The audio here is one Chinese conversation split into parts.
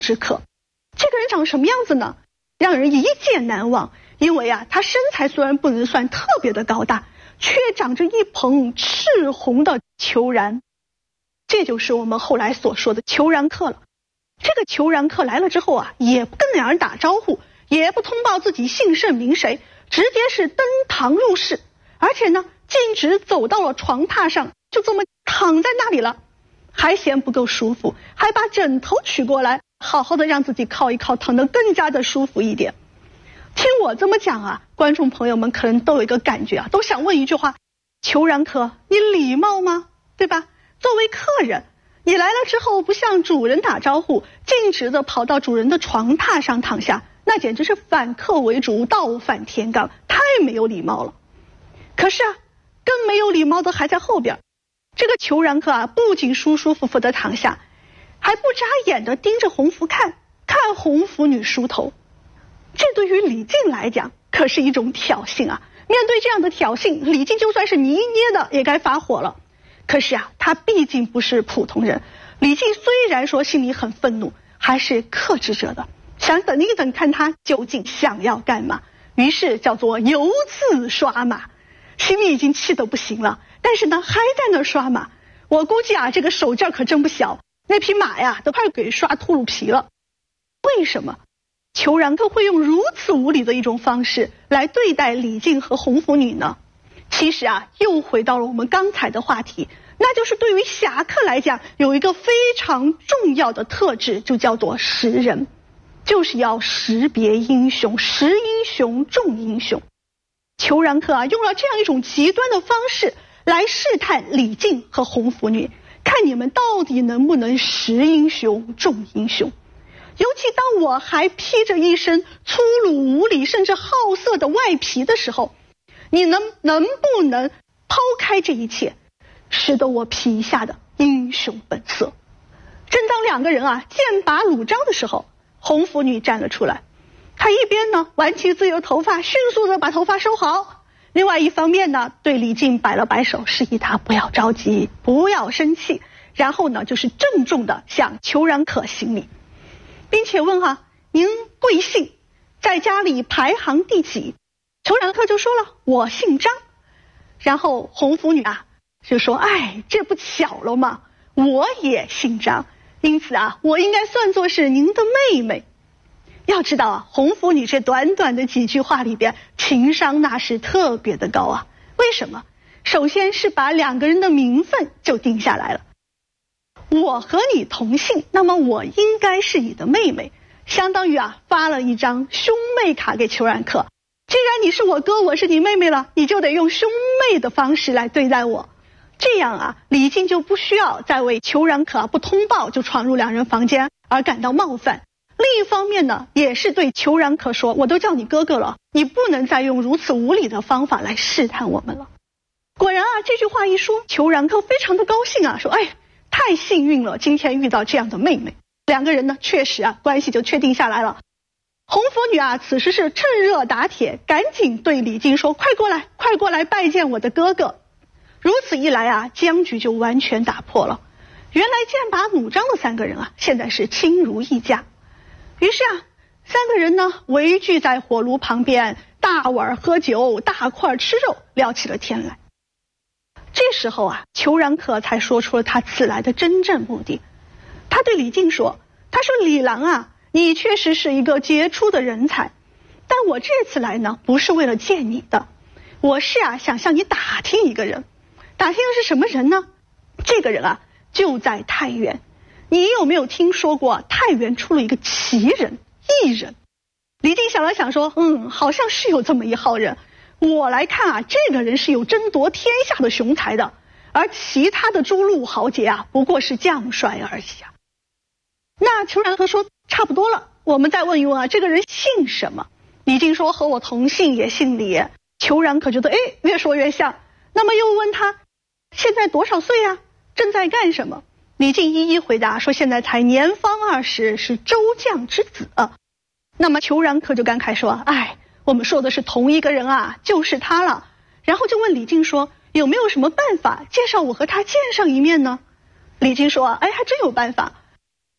之客。这个人长什么样子呢？让人一见难忘，因为他身材虽然不能算特别的高大，却长着一捧赤红的虬髯。这就是我们后来所说的虬髯客了。这个虬髯客来了之后也不跟两人打招呼，也不通报自己姓甚名谁，直接是登堂入室，而且呢径直走到了床榻上，就这么躺在那里了。还嫌不够舒服，还把枕头取过来，好好的让自己靠一靠，躺得更加的舒服一点。听我这么讲观众朋友们可能都有一个感觉都想问一句话：虬髯客，你礼貌吗？对吧？作为客人，你来了之后不向主人打招呼，径直的跑到主人的床榻上躺下，那简直是反客为主，倒反天罡，太没有礼貌了。可是更没有礼貌的还在后边。这个虬髯客不仅舒舒服服的躺下，还不眨眼的盯着红拂看红拂女梳头。这对于李靖来讲可是一种挑衅面对这样的挑衅，李靖就算是泥捏的也该发火了。可是他毕竟不是普通人，李靖虽然说心里很愤怒，还是克制着的，想等一等看他究竟想要干嘛。于是叫做犹自刷马，心里已经气得不行了，但是呢还在那刷马。我估计这个手劲可真不小，那匹马都快给刷秃噜皮了。为什么虬髯客会用如此无理的一种方式来对待李靖和红拂女呢？其实又回到了我们刚才的话题，那就是对于侠客来讲有一个非常重要的特质，就叫做识人，就是要识别英雄，识英雄重英雄。虬髯客用了这样一种极端的方式来试探李靖和红拂女，看你们到底能不能识英雄重英雄。尤其当我还披着一身粗鲁无礼甚至好色的外皮的时候，你能不能抛开这一切，使得我皮下的英雄本色？正当两个人剑拔弩张的时候，红拂女站了出来。她一边呢挽起自己的头发，迅速的把头发收好，另外一方面呢对李靖摆了摆手，示意他不要着急，不要生气，然后呢就是郑重的向虬髯客行礼，并且问您贵姓，在家里排行第几？虬髯客就说了，我姓张。然后红拂女就说，这不巧了吗？我也姓张，因此我应该算作是您的妹妹。要知道红拂女这短短的几句话里边，情商那是特别的高为什么？首先是把两个人的名分就定下来了。我和你同姓，那么我应该是你的妹妹，相当于发了一张兄妹卡给虬髯客。既然你是我哥，我是你妹妹了，你就得用兄妹的方式来对待我。这样李靖就不需要再为虬髯客不通报就闯入两人房间而感到冒犯。另一方面呢，也是对虬髯客说，我都叫你哥哥了，你不能再用如此无理的方法来试探我们了。果然这句话一说，虬髯客非常的高兴说，太幸运了，今天遇到这样的妹妹。两个人呢确实关系就确定下来了。红拂女此时是趁热打铁，赶紧对李靖说，快过来拜见我的哥哥。如此一来僵局就完全打破了。原来剑拔弩张的三个人现在是亲如一家。于是三个人呢围聚在火炉旁边，大碗喝酒，大块吃肉，聊起了天来。这时候虬髯客才说出了他此来的真正目的。他对李靖说，他说，李郎你确实是一个杰出的人才，但我这次来呢不是为了见你的，我是想向你打听一个人。打听的是什么人呢？这个人就在太原。你有没有听说过太原出了一个奇人异人？李靖想了想说，好像是有这么一号人。我来看这个人是有争夺天下的雄才的，而其他的诸路豪杰不过是将帅而已那虬髯客说，差不多了，我们再问一问这个人姓什么？李靖说，和我同姓，也姓李。虬髯客觉得越说越像，那么又问他现在多少岁正在干什么？李靖一一回答说，现在才年方20，是周将之子。那么虬髯客就感慨说，我们说的是同一个人就是他了。然后就问李靖说，有没有什么办法介绍我和他见上一面呢？李靖说，还真有办法。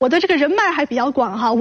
我的这个人脉还比较广哈。